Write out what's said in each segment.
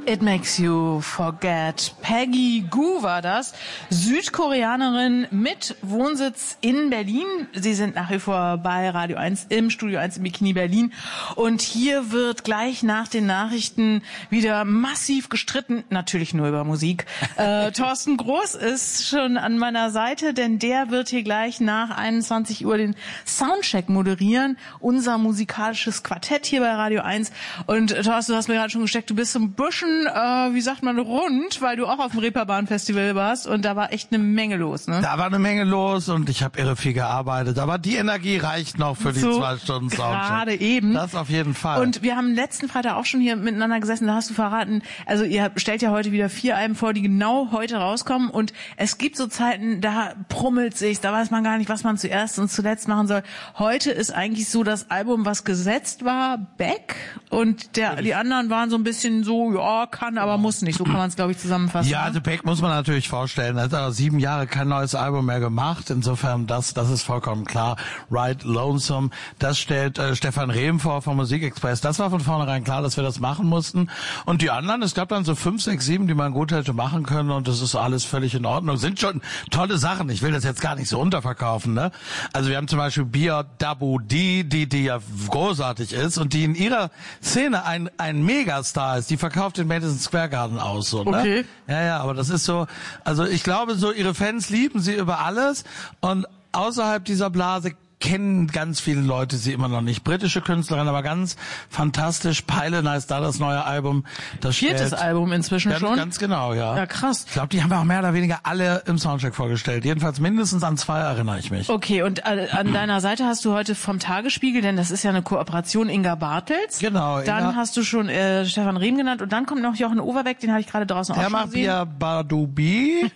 It Makes You Forget. Peggy Gou war das, Südkoreanerin mit Wohnsitz in Berlin. Sie sind nach wie vor bei Radio 1 im Studio 1 im Bikini Berlin. Und hier wird gleich nach den Nachrichten wieder massiv gestritten, natürlich nur über Musik. Thorsten Groß ist schon an meiner Seite, denn der wird hier gleich nach 21 Uhr den Soundcheck moderieren. Unser musikalisches Quartett hier bei Radio 1. Und Thorsten, du hast mir gerade schon gesteckt, du bist so ein bisschen, wie sagt man, rund, weil du auch auf dem Reeperbahn-Festival warst und da war echt eine Menge los, ne? Da war eine Menge los und ich habe irre viel gearbeitet, aber die Energie reicht noch für die 2 Stunden Soundcheck. Gerade eben. Das auf jeden Fall. Und wir haben letzten Freitag auch schon hier miteinander gesessen, da hast du verraten, also ihr stellt ja heute wieder 4 Alben vor, die genau heute rauskommen und es gibt so Zeiten, da brummelt sich, da weiß man gar nicht, was man zuerst und zuletzt machen soll. Heute ist eigentlich so das Album, was gesetzt war, Back und die anderen waren so ein bisschen so, ja, kann, aber muss nicht. So kann man es, glaube ich, zusammenfassen. Ja, also Beck muss man natürlich vorstellen. Er hat auch 7 Jahre kein neues Album mehr gemacht. Insofern, das ist vollkommen klar. Ride Lonesome, das stellt Stefan Rehm vor vom Musikexpress. Das war von vornherein klar, dass wir das machen mussten. Und die anderen, es gab dann so 5, 6, 7, die man gut hätte machen können. Und das ist alles völlig in Ordnung. Sind schon tolle Sachen. Ich will das jetzt gar nicht so unterverkaufen, ne? Also wir haben zum Beispiel Bia Dabu die ja großartig ist und die in ihrer Szene ein Megastar ist. Die verkauft den Madison Square Garden aus, so, ne? Okay. Ja, aber das ist so, also ich glaube so, ihre Fans lieben sie über alles und außerhalb dieser Blase kennen ganz viele Leute sie immer noch nicht. Britische Künstlerin, aber ganz fantastisch. Pylon heißt da das neue Album. Das 4. Album inzwischen schon? Ganz genau, ja. Ja, krass. Ich glaube, die haben wir auch mehr oder weniger alle im Soundcheck vorgestellt. Jedenfalls mindestens an 2 erinnere ich mich. Okay, und an deiner Seite hast du heute vom Tagesspiegel, denn das ist ja eine Kooperation, Inga Bartels. Genau. Dann hast du schon Stefan Rehm genannt und dann kommt noch Jochen Overbeck, den habe ich gerade draußen auch schon gesehen. Der macht Badubi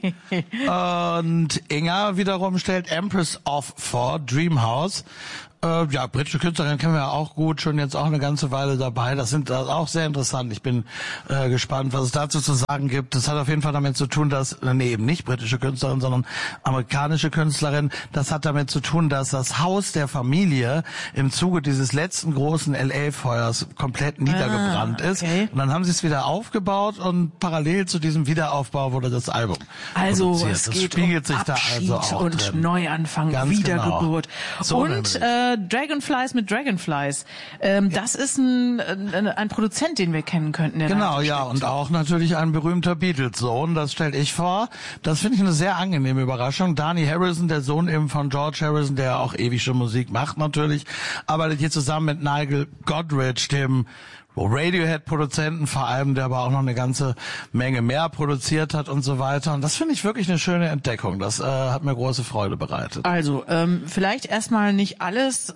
und Inga wiederum stellt Empress of vor, Dreamhouse. Ja, britische Künstlerin kennen wir ja auch gut, schon jetzt auch eine ganze Weile dabei. Das sind auch sehr interessant. Ich bin gespannt, was es dazu zu sagen gibt. Das hat auf jeden Fall damit zu tun, dass, eben nicht britische Künstlerin, sondern amerikanische Künstlerin. Das hat damit zu tun, dass das Haus der Familie im Zuge dieses letzten großen LA-Feuers komplett niedergebrannt ist. Und dann haben sie es wieder aufgebaut und parallel zu diesem Wiederaufbau wurde das Album produziert. Es geht spiegelt sich Abschied da also auch und drin. Neuanfang, ganz Wiedergeburt. Genau. So und Dragonflies mit Dragonflies. Das ist ein Produzent, den wir kennen könnten. Genau, ja, und auch natürlich ein berühmter Beatles-Sohn, das stelle ich vor. Das finde ich eine sehr angenehme Überraschung. Dhani Harrison, der Sohn eben von George Harrison, der auch ewig schon Musik macht natürlich, arbeitet hier zusammen mit Nigel Godrich, dem Radiohead-Produzenten vor allem, der aber auch noch eine ganze Menge mehr produziert hat und so weiter. Und das finde ich wirklich eine schöne Entdeckung. Das hat mir große Freude bereitet. Also, vielleicht erstmal nicht alles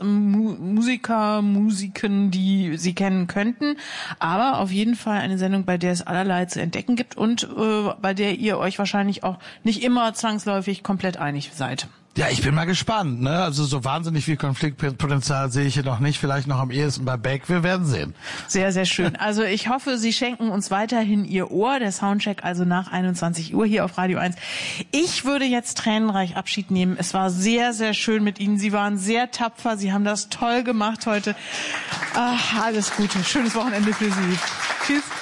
Musiken, die Sie kennen könnten, aber auf jeden Fall eine Sendung, bei der es allerlei zu entdecken gibt und bei der ihr euch wahrscheinlich auch nicht immer zwangsläufig komplett einig seid. Ja, ich bin mal gespannt, ne? Also so wahnsinnig viel Konfliktpotenzial sehe ich hier noch nicht, vielleicht noch am ehesten bei Beck, wir werden sehen. Sehr, sehr schön. Also ich hoffe, Sie schenken uns weiterhin Ihr Ohr, der Soundcheck also nach 21 Uhr hier auf Radio 1. Ich würde jetzt tränenreich Abschied nehmen. Es war sehr, sehr schön mit Ihnen. Sie waren sehr tapfer, Sie haben das toll gemacht heute. Alles Gute, schönes Wochenende für Sie. Tschüss.